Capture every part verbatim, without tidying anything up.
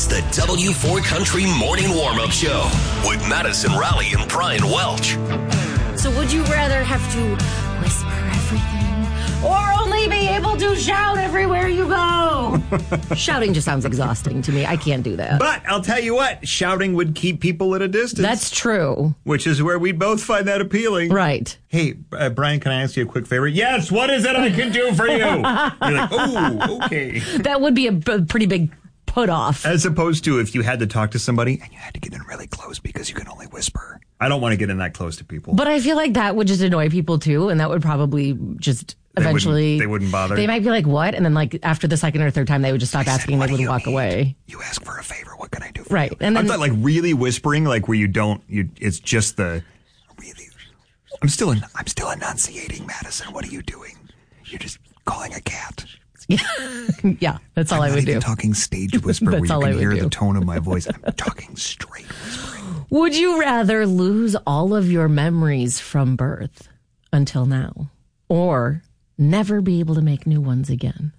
It's the W four Country Morning Warm-Up Show with Madison Rowley and Brian Welch. So would you rather have to whisper everything or only be able to shout everywhere you go? Shouting just sounds exhausting to me. I can't do that. But I'll tell you what, shouting would keep people at a distance. That's true. Which is where we both find that appealing. Right. Hey, uh, Brian, can I ask you a quick favor? Yes, what is it I can do for you? You're like, oh, okay. That would be a b- pretty big put off. As opposed to if you had to talk to somebody and you had to get in really close because you can only whisper. I don't want to get in that close to people. But I feel like that would just annoy people too, and that would probably just eventually... They wouldn't, they wouldn't bother. They might be like, what? And then like after the second or third time, they would just stop I asking said, and they would walk need? away. You ask for a favor, what can I do for right. you? And then, I'm not like really whispering, like where you don't, you. It's just the, really, I'm still, en- I'm still enunciating, Madison. What are you doing? You're just calling a cat. Yeah, that's all I'm I would not even do. Talking stage whisper where you all can I would hear do. the tone of my voice. I'm talking straight whispering. Would you rather lose all of your memories from birth until now, or never be able to make new ones again?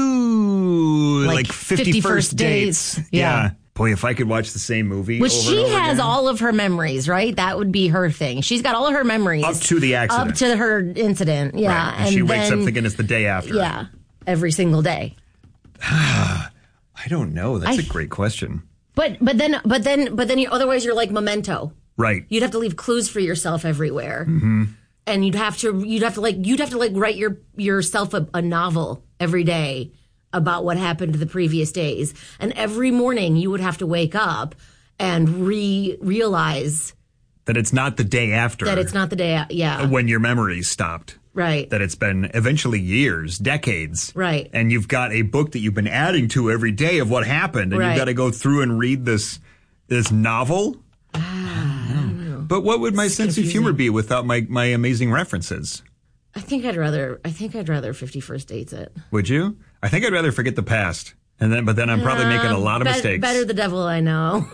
Ooh, Like like fifty-first dates. dates. Yeah. Boy, if I could watch the same movie Which over she and over has again. all of her memories, right? That would be her thing. She's got all of her memories. Up to the accident. Up to her incident, yeah. Right. And, she wakes then, up thinking it's the day after. yeah, every single day. I don't know. That's I- a great question. But but then but then but then you, otherwise you're like Memento. Right. You'd have to leave clues for yourself everywhere, mm-hmm. and you'd have to you'd have to like you'd have to like write your yourself a, a novel every day about what happened the previous days, and every morning you would have to wake up and re realize That it's not the day after. that it's not the day. Yeah, when your memories stopped. right. That it's been eventually years, decades. Right. And you've got a book that you've been adding to every day of what happened. And Right. you've got to go through and read this this novel. Ah, I don't know. But what would my It's sense of humor confusing. be without my, my amazing references? I think I'd rather. I think I'd rather fifty First Dates it. Would you? I think I'd rather forget the past. And then, but then I'm probably making a lot of Be- mistakes. Better the devil I know.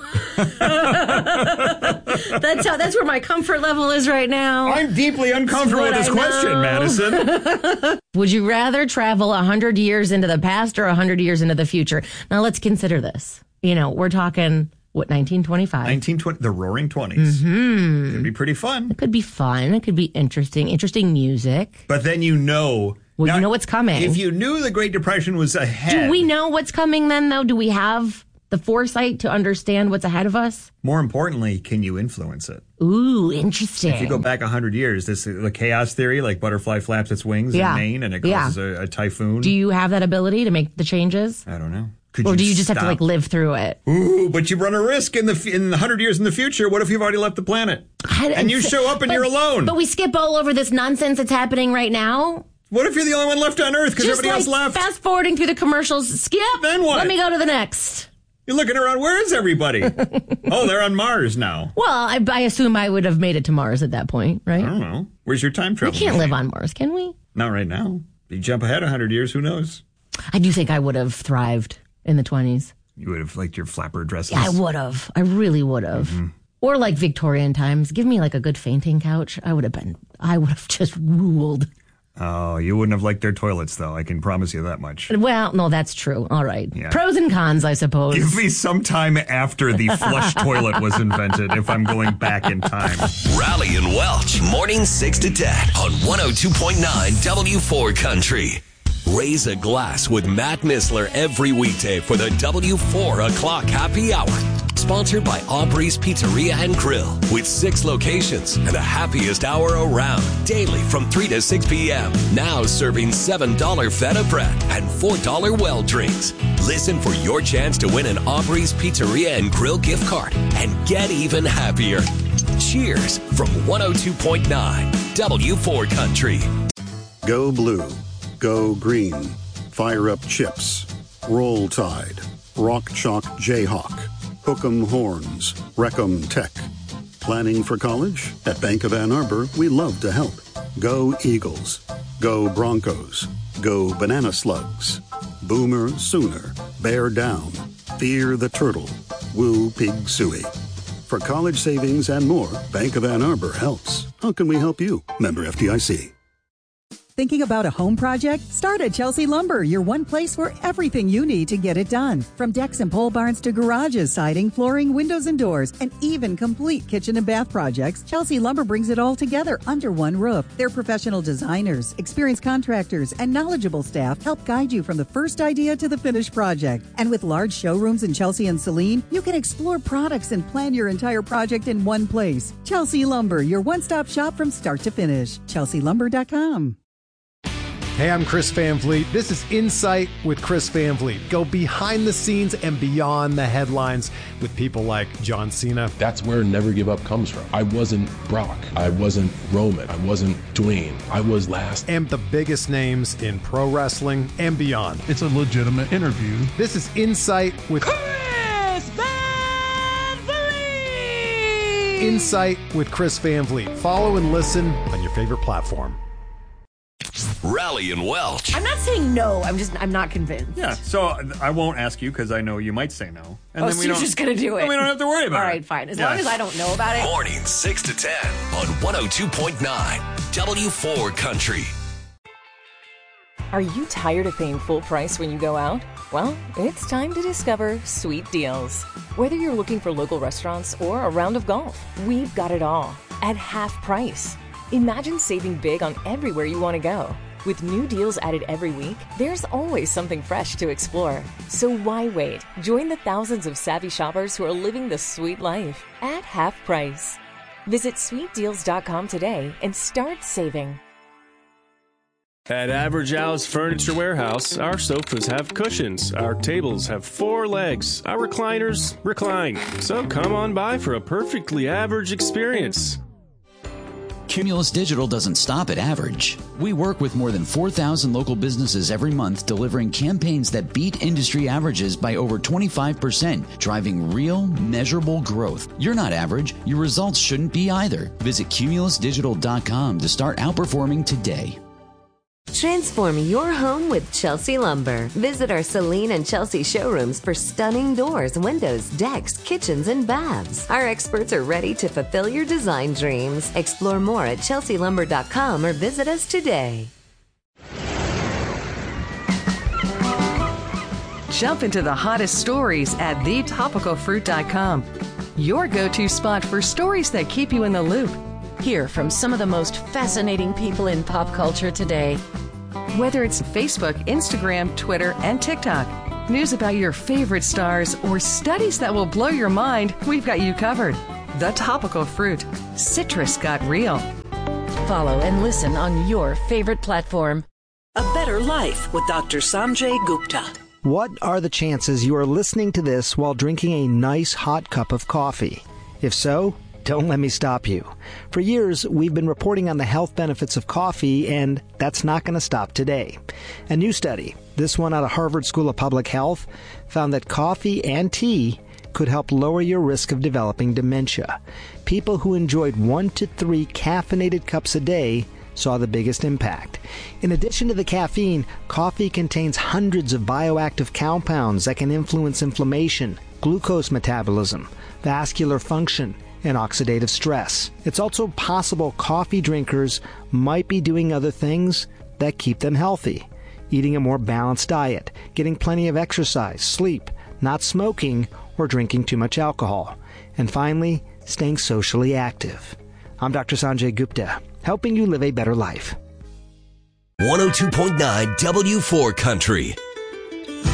That's how. That's where my comfort level is right now. I'm deeply uncomfortable with What this I question, know. Madison. Would you rather travel a hundred years into the past or a hundred years into the future? Now let's consider this. You know, we're talking what nineteen twenty-five. nineteen twenty, the Roaring Twenties. Mm-hmm. It'd be pretty fun. It could be fun. It could be interesting. Interesting music. But then you know. Well, now, you know what's coming. If you knew the Great Depression was ahead. Do we know what's coming then? Though, do we have the foresight to understand what's ahead of us? More importantly, can you influence it? Ooh, interesting. If you go back one hundred years, this the chaos theory, like butterfly flaps its wings Yeah. in Maine and it Yeah. causes a, a typhoon. Do you have that ability to make the changes? I don't know. Could Or do you just have to stop? like live through it? Ooh, but you run a risk in the f- in one hundred years in the future. What if you've already left the planet? And you show up and But- you're alone? But we skip all over this nonsense that's happening right now. What if you're the only one left on Earth because Just everybody like else left? fast forwarding through the commercials. Skip. Then what? Let me go to the next. You're looking around. Where is everybody? Oh, they're on Mars now. Well, I, I assume I would have made it to Mars at that point, right? I don't know. Where's your time We travel? can't machine? live on Mars, can we? Not right now. You jump ahead one hundred years, who knows? I do think I would have thrived in the twenties. You would have liked your flapper dresses. Yeah, I would have. I really would have. Mm-hmm. Or like Victorian times. Give me like a good fainting couch. I would have been, I would have just ruled. Oh, you wouldn't have liked their toilets, though. I can promise you that much. Well, no, that's true. All right. Yeah. Pros and cons, I suppose. Give me some time after the flush toilet was invented if I'm going back in time. Rowley and Welch, morning six to ten on one oh two point nine W four Country. Raise a glass with Matt Missler every weekday for the W four o'clock happy hour. Sponsored by Aubrey's Pizzeria and Grill with six locations and the happiest hour around. Daily from three to six p.m. Now serving seven dollars feta bread and four dollars well drinks. Listen for your chance to win an Aubrey's Pizzeria and Grill gift card and get even happier. Cheers from one oh two point nine W four Country. Go Blue. Go Green. Fire Up Chips. Roll Tide. Rock Chalk Jayhawk. Hook'em Horns. Wreck'em Tech. Planning for college? At Bank of Ann Arbor, we love to help. Go Eagles. Go Broncos. Go Banana Slugs. Boomer Sooner. Bear Down. Fear the Turtle. Woo Pig Suey. For college savings and more, Bank of Ann Arbor helps. How can we help you? Member F D I C. Thinking about a home project? Start at Chelsea Lumber, your one place for everything you need to get it done. From decks and pole barns to garages, siding, flooring, windows and doors, and even complete kitchen and bath projects, Chelsea Lumber brings it all together under one roof. Their professional designers, experienced contractors, and knowledgeable staff help guide you from the first idea to the finished project. And with large showrooms in Chelsea and Saline, you can explore products and plan your entire project in one place. Chelsea Lumber, your one-stop shop from start to finish. Chelsea Lumber dot com. Hey, I'm Chris Van Vliet. This is Insight with Chris Van Vliet. Go behind the scenes and beyond the headlines with people like John Cena. That's where Never Give Up comes from. I wasn't Brock. I wasn't Roman. I wasn't Dwayne. I was last. And the biggest names in pro wrestling and beyond. It's a legitimate interview. This is Insight with Chris Van Vliet. Insight with Chris Van Vliet. Follow and listen on your favorite platform. Rally and Welch. I'm not saying no. I'm just, I'm not convinced. Yeah, so I won't ask you because I know you might say no. And oh, then we so you're just going to do it. And we don't have to worry about it. All right, fine. As yeah. long as I don't know about it. Morning six to ten on one oh two point nine W four Country. Are you tired of paying full price when you go out? Well, it's time to discover Sweet Deals. Whether you're looking for local restaurants or a round of golf, we've got it all at half price. Imagine saving big on everywhere you want to go. With new deals added every week, there's always something fresh to explore. So why wait? Join the thousands of savvy shoppers who are living the sweet life at half price. Visit sweet deals dot com today and start saving. At Average Al's Furniture Warehouse, our sofas have cushions, our tables have four legs, our recliners recline. So come on by for a perfectly average experience. Cumulus Digital doesn't stop at average. We work with more than four thousand local businesses every month, delivering campaigns that beat industry averages by over twenty-five percent, driving real, measurable growth. You're not average. Your results shouldn't be either. Visit cumulus digital dot com to start outperforming today. Transform your home with Chelsea Lumber. Visit our Saline and Chelsea showrooms for stunning doors, windows, decks, kitchens, and baths. Our experts are ready to fulfill your design dreams. Explore more at chelsea lumber dot com or visit us today. Jump into the hottest stories at the topical fruit dot com. Your go-to spot for stories that keep you in the loop. Hear from some of the most fascinating people in pop culture today. Whether it's Facebook, Instagram, Twitter, and TikTok, news about your favorite stars, or studies that will blow your mind, we've got you covered. The Topical Fruit. Citrus got real. Follow and listen on your favorite platform. A Better Life with Doctor Sanjay Gupta. What are the chances you are listening to this while drinking a nice hot cup of coffee? If so, don't let me stop you. For years, we've been reporting on the health benefits of coffee, and that's not going to stop today. A new study, this one out of Harvard School of Public Health, found that coffee and tea could help lower your risk of developing dementia. People who enjoyed one to three caffeinated cups a day saw the biggest impact. In addition to the caffeine, coffee contains hundreds of bioactive compounds that can influence inflammation, glucose metabolism, vascular function, and oxidative stress. It's also possible coffee drinkers might be doing other things that keep them healthy. Eating a more balanced diet, getting plenty of exercise, sleep, not smoking, or drinking too much alcohol. And finally, staying socially active. I'm Doctor Sanjay Gupta, helping you live a better life. one oh two point nine W four Country.